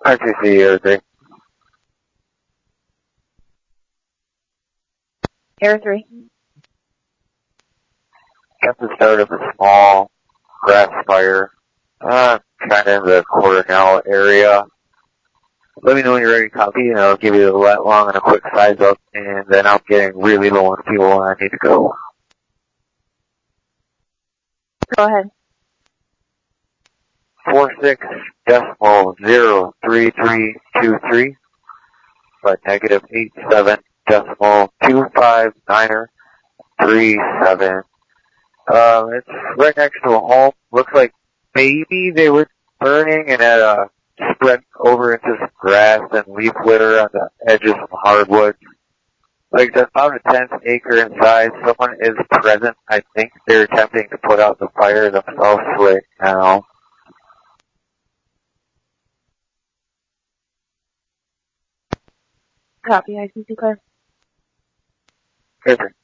ICC, Air 3. Air 3. Got the start of a small grass fire, kind of in the Coronel area. Let me know when you're ready to copy, and I'll give you a lat long and a quick size up, and then I'm getting really low on fuel and I need to go. Go ahead. 46.03323, but negative 87.25937. It's right next to a home. Looks like maybe they were burning and had spread over into some grass and leaf litter on the edges of hardwoods. Like, that's about a 10th acre in size. Someone is present. I think they're attempting to put out the fire themselves right now. Copy, ICC clear. Perfect.